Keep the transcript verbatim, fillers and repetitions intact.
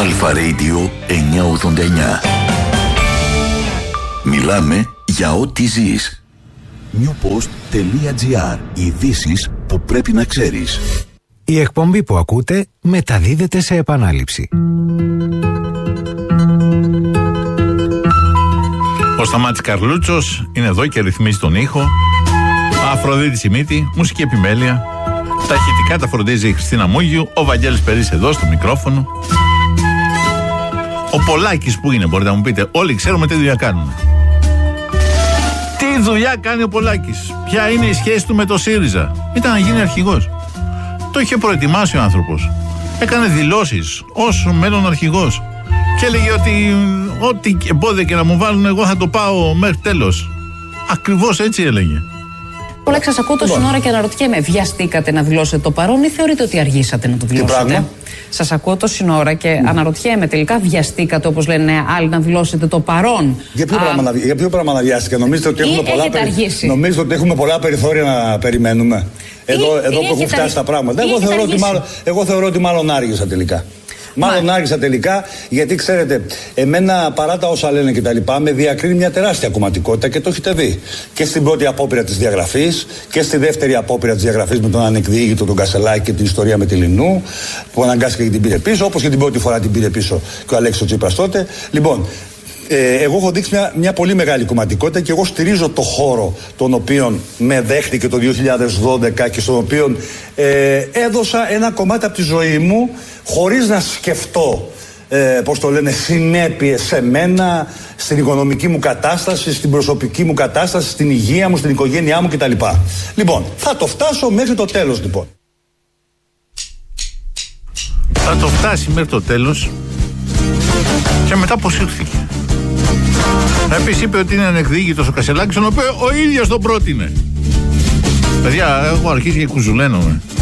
Αλφα Radio εννιακόσια ογδόντα εννιά. Μιλάμε για ό,τι ζεις. newpost.gr. Ειδήσεις που πρέπει να ξέρεις. Η εκπομπή που ακούτε μεταδίδεται σε επανάληψη. Ο Σταμάτης Καρλούτσος είναι εδώ και ρυθμίζει τον ήχο. Αφροδίτη Σιμίτη, μουσική επιμέλεια. Τα ηχητικά τα φροντίζει η Χριστίνα Μούγιου. Ο Βαγγέλης Περής εδώ στο μικρόφωνο. Ο Πολάκης που είναι, μπορείτε να μου πείτε? Όλοι ξέρουμε τι δουλειά κάνουν. Τι δουλειά κάνει ο Πολάκης? Ποια είναι η σχέση του με το ΣΥΡΙΖΑ? Ήταν να γίνει αρχηγός. Το είχε προετοιμάσει ο άνθρωπος. Έκανε δηλώσεις ως μέλλον αρχηγός. Και έλεγε ότι ό,τι εμπόδια και να μου βάλουν, εγώ θα το πάω μέχρι τέλος. Ακριβώς έτσι έλεγε. Πολάκη, σας ακούω τόση ώρα και αναρωτιέμαι, βιαστήκατε να δηλώσετε το παρόν ή θεωρείτε ότι αργήσατε να το δηλώσετε? Σας ακούω τόση ώρα και mm. αναρωτιέμαι, τελικά βιαστήκατε, όπως λένε άλλοι, να δηλώσετε το παρόν? Για ποιο, Α... πράγμα, να, για ποιο πράγμα να βιάστηκα? Νομίζετε ότι, έχουμε πολλά, περι... Νομίζετε ότι έχουμε πολλά περιθώρια να περιμένουμε? Εδώ, ή, εδώ ή που έχουν φτάσει τα πράγματα. Εγώ θεωρώ, ότι μάλλον, εγώ θεωρώ ότι μάλλον άργησα τελικά. Μάλλον Μα... άργησα τελικά, γιατί ξέρετε, εμένα παρά τα όσα λένε και τα λοιπά, με διακρίνει μια τεράστια κομματικότητα και το έχετε δει. Και στην πρώτη απόπειρα της διαγραφής και στη δεύτερη απόπειρα της διαγραφής με τον ανεκδιήγητο τον Κασελάκη και την ιστορία με τη Λινού, που αναγκάστηκε και την πήρε πίσω, όπως και την πρώτη φορά την πήρε πίσω και ο Αλέξης ο Τσίπρας τότε. Λοιπόν, Ε, εγώ έχω δείξει μια, μια πολύ μεγάλη κομματικότητα και εγώ στηρίζω το χώρο τον οποίο με δέχτηκε το δύο χιλιάδες δώδεκα και στον οποίο ε, έδωσα ένα κομμάτι από τη ζωή μου χωρίς να σκεφτώ ε, πώς το λένε, συνέπειες σε μένα, στην οικονομική μου κατάσταση, στην προσωπική μου κατάσταση, στην υγεία μου, στην οικογένειά μου κτλ. Λοιπόν, θα το φτάσω μέχρι το τέλος λοιπόν. Θα το φτάσει μέχρι το τέλος και μετά αποσύρθηκε. Επίσης είπε ότι είναι ανεκδιήγητος ο Κασελάκης, τον οποίο ο ίδιος τον πρότεινε. Παιδιά, έχω αρχίσει και κουζουλαίνομαι.